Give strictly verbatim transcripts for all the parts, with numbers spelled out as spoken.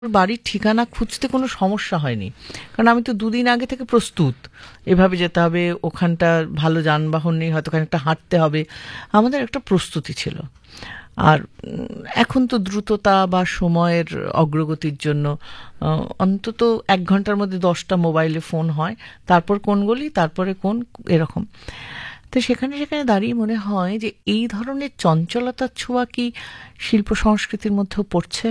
বাড়ির ঠিকানা খুঁজতে কোনো সমস্যা হয়নি, কারণ আমি তো দুদিন আগে থেকে প্রস্তুত, এভাবে যেতে হবে, ওখানটা ভালো যানবাহন নেই, হয়তো খানিকটা হাঁটতে হবে, আমাদের একটা প্রস্তুতি ছিল। আর এখন তো দ্রুততা বা সময়ের অগ্রগতির জন্য অন্তত এক ঘন্টার মধ্যে দশটা মোবাইলে ফোন হয়, তারপর কোন গলি, তারপরে কোন, এরকম। তো সেখানে সেখানে দাঁড়িয়ে মনে হয় যে এই ধরনের চঞ্চলতার ছোঁয়া কি শিল্প সংস্কৃতির মধ্যেও পড়ছে?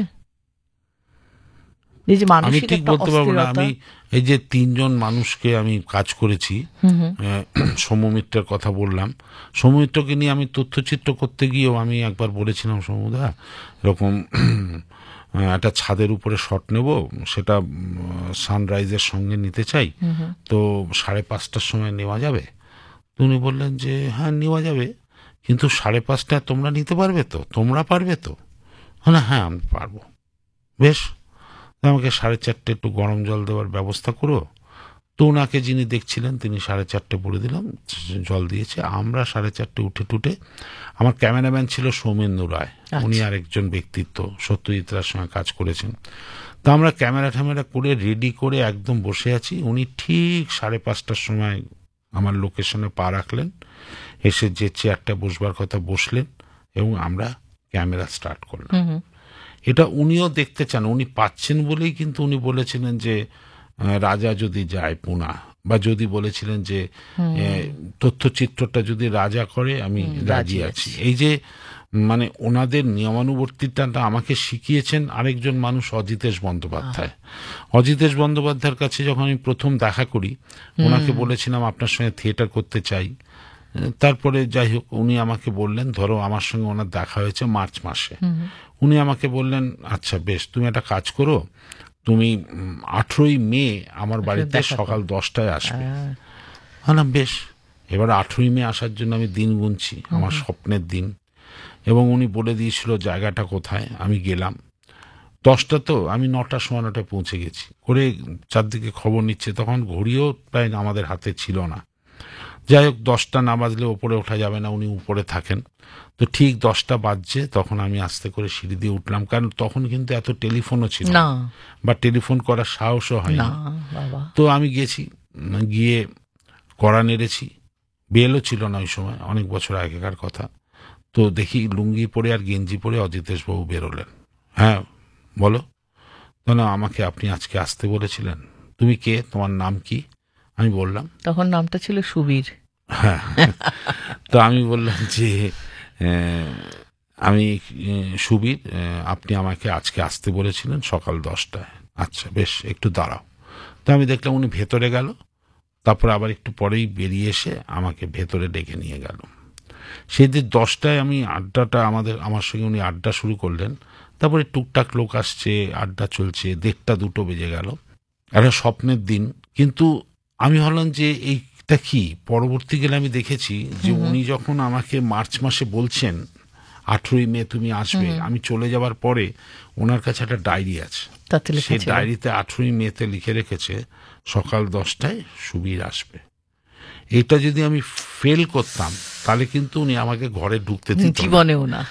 আমি ঠিক বলতে পারবো না। আমি এই যে তিনজন মানুষকে আমি কাজ করেছি, সৌম্যমিত্রের কথা বললাম, সৌম্যমিত্রকে নিয়ে আমি তথ্যচিত্র করতে গিয়েও আমি একবার বলেছিলাম, সৌম্যদা এরকম একটা ছাদের উপরে শট নেব, সেটা সানরাইজের সঙ্গে নিতে চাই, তো সাড়ে পাঁচটার সময় নেওয়া যাবে? উনি বললেন যে হ্যাঁ নেওয়া যাবে, কিন্তু সাড়ে পাঁচটায় তোমরা নিতে পারবে তো, তোমরা পারবে তো? না হ্যাঁ আমি পারবো। বেশ, আমাকে সাড়ে চারটে একটু গরম জল দেওয়ার ব্যবস্থা করো। তো ওনাকে যিনি দেখছিলেন তিনি সাড়ে চারটে বলে দিলাম, জল দিয়েছে। আমরা সাড়ে চারটে উঠে টুটে, আমার ক্যামেরাম্যান ছিল সৌমেন্দু রায়, উনি আরেকজন ব্যক্তিত্ব, সত্যজিৎ রায়ের সঙ্গে কাজ করেছেন। তো আমরা ক্যামেরা ট্যামেরা করে রেডি করে একদম বসে আছি। উনি ঠিক সাড়ে পাঁচটার সময় আমার লোকেশনে পা রাখলেন, এসে যে চেয়ারটা বসবার কথা বসলেন, এবং আমরা ক্যামেরা স্টার্ট করলাম। এটা উনিও দেখতে চান, উনি পাচ্ছেন বলেই কিন্তু উনি বলেছিলেন যে রাজা যদি যায় পুনা, বা যদি বলেছিলেন যে তথ্যচিত্রটা যদি রাজা করে আমি রাজি আছি। এই যে মানে ওনাদের নিয়মানুবর্তিতাটা আমাকে শিখিয়েছেন আরেকজন মানুষ, অজিতেশ বন্দ্যোপাধ্যায়। অজিতেশ বন্দ্যোপাধ্যায়ের কাছে যখন আমি প্রথম দেখা করি, ওনাকে বলেছিলাম আপনার সঙ্গে থিয়েটার করতে চাই। তারপরে যাই হোক উনি আমাকে বললেন, ধরো আমার সঙ্গে ওনার দেখা হয়েছে মার্চ মাসে, উনি আমাকে বললেন আচ্ছা বেশ, তুমি একটা কাজ করো, তুমি আঠেরোই মে আমার বাড়িতে সকাল দশটায় আসবে। না বেশ, এবার আঠেরোই মে আসার জন্য আমি দিন গুনছি, আমার স্বপ্নের দিন, এবং উনি বলে দিয়েছিল জায়গাটা কোথায়। আমি গেলাম দশটা, তো আমি নটার সময় নটায় পৌঁছে গেছি। করে চারদিকে খবর নিচ্ছে, তখন ঘড়িও প্রায় আমাদের হাতে ছিল না। যাই হোক, দশটা না বাজলে ওপরে ওঠা যাবে না, উনি উপরে থাকেন। তো ঠিক দশটা বাজছে, তখন আমি আস্তে করে সিঁড়ি দিয়ে উঠলাম, কারণ তখন কিন্তু এত টেলিফোনও ছিল না, বা টেলিফোন করার সাহসও হয় না। তো আমি গেছি, গিয়ে কড়া নেড়েছি, বেলও ছিল না ওই সময়, অনেক বছর আগেকার কথা। তো দেখি লুঙ্গি পরে আর গেঞ্জি পরে অজিতেশ বাবু বেরোলেন। হ্যাঁ বলো। না আমাকে আপনি আজকে আসতে বলেছিলেন, তুমি কে, তোমার নাম কি? আমি বললাম, তখন নামটা ছিল সুবীর। হ্যাঁ। তো আমি বললাম যে আমি সুবীর, আপনি আমাকে আজকে আসতে বলেছিলেন সকাল দশটায়। আচ্ছা বেশ, একটু দাঁড়াও। তো আমি দেখলাম উনি ভেতরে গেল, তারপর আবার একটু পরেই বেরিয়ে এসে আমাকে ভেতরে ডেকে নিয়ে গেল। সেদিন দশটায় আমি আড্ডাটা আমাদের আমার সঙ্গে উনি আড্ডা শুরু করলেন। তারপরে টুকটাক লোক আসছে, আড্ডা চলছে, দেড়টা দুটো বেজে গেল। একটা স্বপ্নের দিন। কিন্তু আমি ভাবলাম যে এইটা কি, পরবর্তী গেলে আমি দেখেছি যে উনি যখন আমাকে মার্চ মাসে বলছেন আঠেরোই মে তুমি আসবে, আমি চলে যাবার পরে ওনার কাছে একটা ডায়েরি আছে, সেই ডায়েরিতে আঠেরোই মেতে লিখে রেখেছে সকাল দশটায় সুবীর আসবে। এটা যদি আমি ফেল করতাম তাহলে কিন্তু উনি আমাকে ঘরে ঢুকতে দিত জীবনেও না,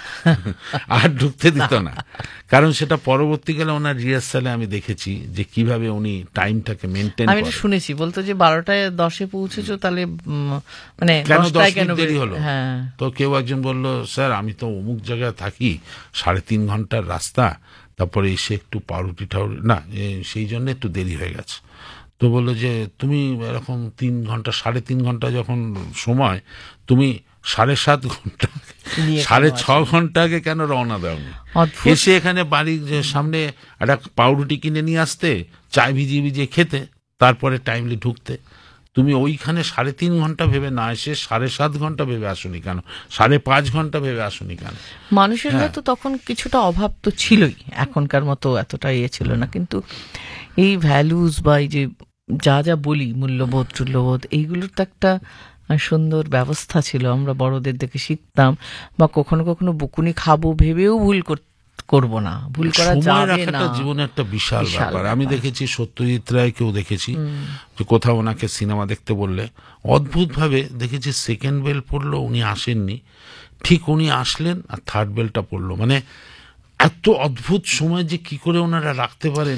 আর ঢুকতে দিত না। কারণ সেটা পরবর্তীকালে ওনার রিহার্সালে আমি দেখেছি যে কিভাবে উনি টাইমটাকে মেনটেন করেন। আমি শুনেছি বলতো যে বারোটায় দশে পৌঁছেছো, তাহলে মানে কেন দশ মিনিট দেরি হলো? তো কেউ একজন বলল, স্যার আমি তো অমুক জায়গায় থাকি, সাড়ে তিন ঘন্টার রাস্তা, তারপরে এসে একটু পাউরুটি ঠাউরুটি না, সেই জন্য একটু দেরি হয়ে গেছে। তো বললো যে তুমি এরকম তিন ঘন্টা সাড়ে তিন ঘন্টা যখন সময়, তুমি সাড়ে সাত ঘন্টা সাড়ে ছ ঘন্টা আগে কেন রওনা দাওনি? এসে এখানে বাড়ির সামনে একটা পাউরুটি কিনে নিয়ে আসতে, চায় ভিজিয়ে ভিজিয়ে খেতে, তারপরে টাইমলি ঢুকতে। তুমি ওইখানে সাড়ে তিন ঘন্টা ভেবে না এসে সাড়ে সাত ঘন্টা ভেবে আসুনি কেন, সাড়ে পাঁচ ঘন্টা ভেবে আসুনি কেন? মানুষের তো তখন কিছুটা অভাব তো ছিলই, এখনকার মতো এতটা ইয়ে ছিল না, কিন্তু এই ভ্যালুজ বা এই যে যা যা বলি মূল্যবোধ টুল্যবোধ, এইগুলোর তো একটা সুন্দর ব্যবস্থা ছিল। আমরা বড়দের দেখে শিখতাম, বা কখনো কখনো বকুনি খাবো ভেবেও ভুল করবো না, ভুল করা যাবে না। জীবনে একটা বিশাল ব্যাপার। আমি দেখেছি সত্যজিৎ রায়কেও দেখেছি যে কোথাও ওনাকে সিনেমা দেখতে বললে অদ্ভুত ভাবে দেখেছি, সেকেন্ড বেল পড়লো উনি আসেননি, ঠিক উনি আসলেন আর থার্ড বেলটা পড়লো, মানে এত অদ্ভুত সময় যে কি করে ওনারা রাখতে পারেন